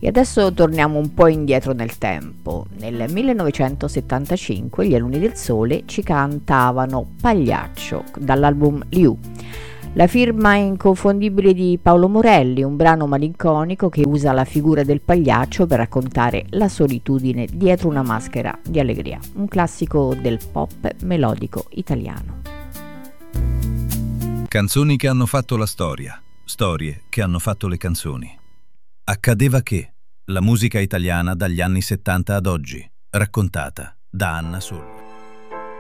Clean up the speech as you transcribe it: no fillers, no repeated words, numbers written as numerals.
E adesso torniamo un po' indietro nel tempo. Nel 1975 gli Alunni del Sole ci cantavano Pagliaccio dall'album Liu. La firma inconfondibile di Paolo Morelli, un brano malinconico che usa la figura del pagliaccio per raccontare la solitudine dietro una maschera di allegria, un classico del pop melodico italiano. Canzoni che hanno fatto la storia, storie che hanno fatto le canzoni. Accadeva che, la musica italiana dagli anni 70 ad oggi, raccontata da Anna Solli.